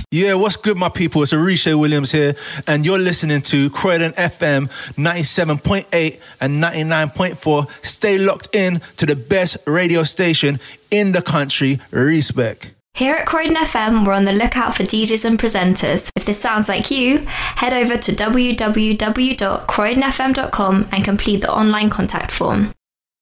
Yeah, what's good, my people? It's Arisha Williams here, and you're listening to Croydon FM 97.8 and 99.4. Stay locked in to the best radio station in the country. Respect. Here at Croydon FM, we're on the lookout for DJs and presenters. If this sounds like you, head over to www.croydonfm.com and complete the online contact form.